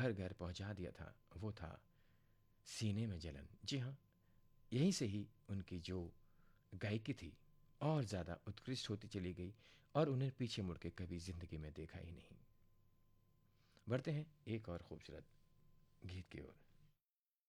घर घर पहुंचा दिया था वो था सीने में जलन। जी हाँ, यहीं से ही उनकी जो गायकी थी और ज़्यादा उत्कृष्ट होती चली गई और उन्हें पीछे मुड़ के कभी ज़िंदगी में देखा ही नहीं। बढ़ते हैं एक और खूबसूरत गीत की ओर।